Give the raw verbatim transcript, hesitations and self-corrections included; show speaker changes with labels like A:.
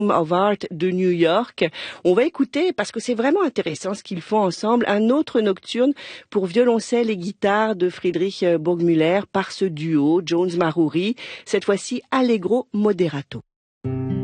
A: of Art de New York. On va écouter, parce que c'est vraiment intéressant ce qu'ils font ensemble, un autre nocturne pour violoncelle et guitare de Friedrich Burgmüller par ce duo, Jones Maruri, cette fois-ci Allegro Moderato.